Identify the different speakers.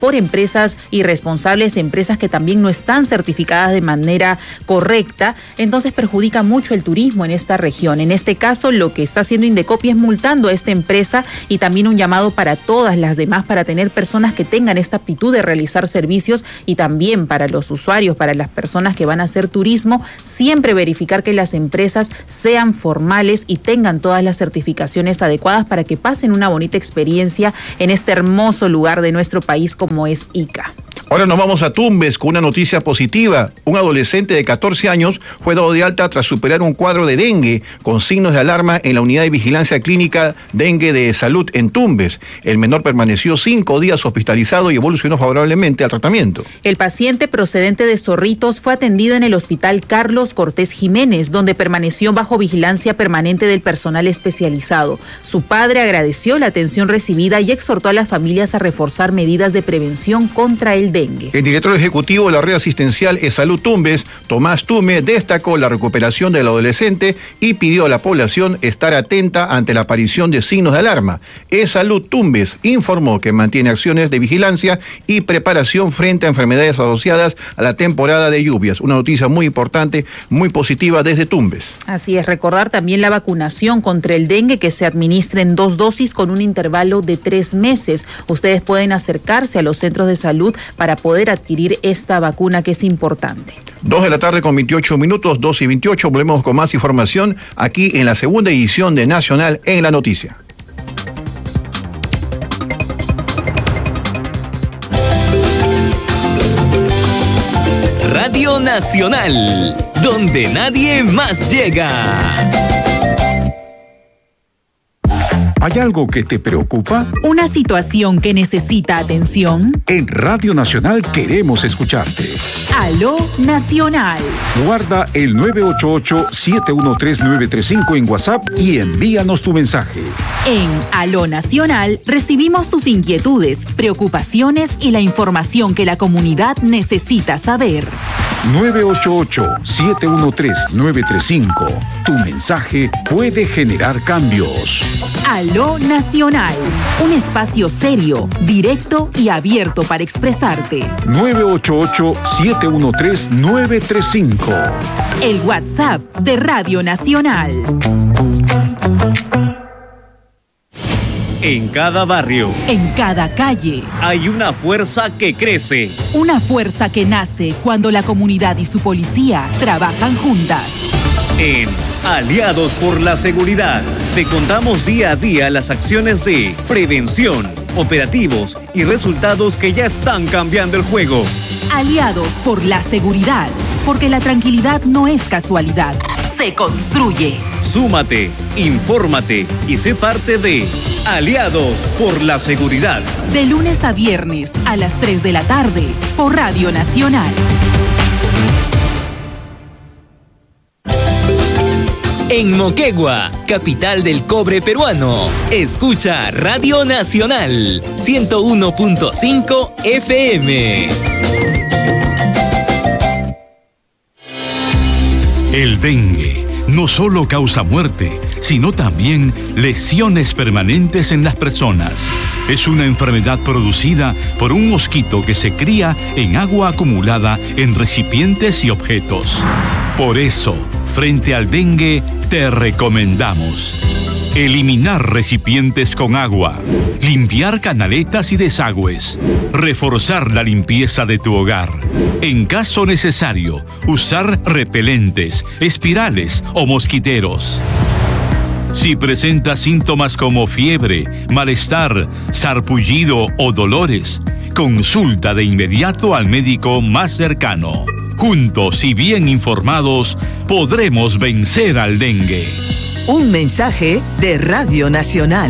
Speaker 1: por empresas irresponsables, empresas que también no están certificadas de manera correcta, entonces perjudica mucho el turismo en esta región. En este caso, lo que está haciendo Indecopi es multando a esta empresa y también un llamado para todas las demás para tener personas que tengan esta aptitud de realizar servicios, y también para los usuarios, para las personas que van a hacer turismo, siempre verificar que las empresas sean formales y tengan todas las certificaciones adecuadas para que pasen una bonita experiencia en este hermoso lugar de nuestro país como es Ica.
Speaker 2: Ahora nos vamos a Tumbes con una noticia positiva. Un adolescente de 14 años fue dado de alta tras superar un cuadro de dengue con signos de alarma en la unidad de vigilancia clínica dengue de salud en Tumbes. El menor permaneció 5 días hospitalizado y evolucionó favorablemente al tratamiento.
Speaker 1: El paciente procedente de Zorritos fue atendido en el Hospital Carlos Cortés Jiménez, donde permaneció bajo vigilancia permanente del personal especializado. Su padre agradeció la atención recibida y exhortó a las familias a reforzar medidas de prevención contra el dengue.
Speaker 2: El director ejecutivo de la red asistencial eSalud Tumbes, Tomás Tume, destacó la recuperación del adolescente y pidió a la población estar atenta ante la aparición de signos de alarma. eSalud Tumbes informó que mantiene acciones de vigilancia y preparación frente a enfermedades asociadas a la temporada de lluvias. Una noticia muy importante, muy positiva desde Tumbes.
Speaker 1: Así es, recordar también la vacunación contra el dengue que se administra en 2 dosis con un intervalo de 3 meses. Ustedes pueden acercarse a los centros de salud para poder adquirir esta vacuna que es importante.
Speaker 2: 2 de la tarde con 28 minutos, 2:28. Volvemos con más información aquí en la segunda edición de Nacional en la Noticia.
Speaker 3: Radio Nacional, donde nadie más llega.
Speaker 4: ¿Hay algo que te preocupa?
Speaker 1: ¿Una situación que necesita atención?
Speaker 4: En Radio Nacional queremos escucharte.
Speaker 1: Aló Nacional.
Speaker 4: Guarda el 988-713-935 en WhatsApp y envíanos tu mensaje.
Speaker 1: En Aló Nacional recibimos tus inquietudes, preocupaciones y la información que la comunidad necesita saber.
Speaker 4: 988-713-935. Tu mensaje puede generar cambios.
Speaker 1: Aló Nacional, un espacio serio, directo y abierto para expresarte.
Speaker 4: 988-713-935.
Speaker 1: El WhatsApp de Radio Nacional.
Speaker 3: En cada barrio,
Speaker 1: en cada calle,
Speaker 3: hay una fuerza que crece.
Speaker 1: Una fuerza que nace cuando la comunidad y su policía trabajan juntas.
Speaker 3: En Aliados por la Seguridad, te contamos día a día las acciones de prevención, operativos y resultados que ya están cambiando el juego.
Speaker 1: Aliados por la Seguridad, porque la tranquilidad no es casualidad, se construye.
Speaker 3: Súmate, infórmate y sé parte de Aliados por la Seguridad.
Speaker 1: De lunes a viernes a las 3 de la tarde por Radio Nacional.
Speaker 3: En Moquegua, capital del cobre peruano, escucha Radio Nacional 101.5 FM.
Speaker 5: El dengue no solo causa muerte, sino también lesiones permanentes en las personas. Es una enfermedad producida por un mosquito que se cría en agua acumulada en recipientes y objetos. Por eso, frente al dengue, te recomendamos eliminar recipientes con agua, limpiar canaletas y desagües, reforzar la limpieza de tu hogar. En caso necesario, usar repelentes, espirales o mosquiteros. Si presentas síntomas como fiebre, malestar, sarpullido o dolores, consulta de inmediato al médico más cercano. Juntos y bien informados, podremos vencer al dengue.
Speaker 6: Un mensaje de Radio Nacional.